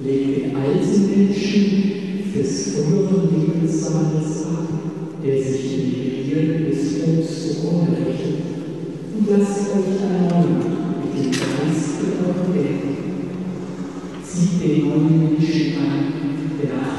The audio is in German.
Legt den alten Menschen des früheren Lebenswandels ab, der sich in die Regeln des Ruhms zugrunde richtet, und lasst euch erneuern mit dem Geist in eurem Denken. Zieht den neuen Menschen an, der nach